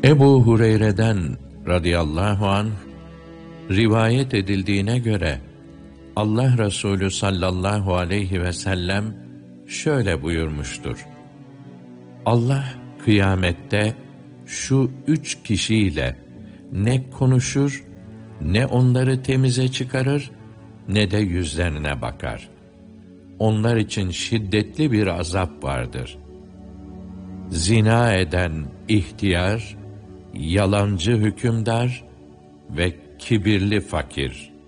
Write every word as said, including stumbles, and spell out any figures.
Ebu Hureyre'den radıyallahu anh rivayet edildiğine göre Allah Resulü sallallahu aleyhi ve sellem şöyle buyurmuştur: Allah kıyamette şu üç kişiyle ne konuşur, ne onları temize çıkarır, ne de yüzlerine bakar. Onlar için şiddetli bir azap vardır. Zina eden ihtiyar, yalancı hükümdar ve kibirli fakir.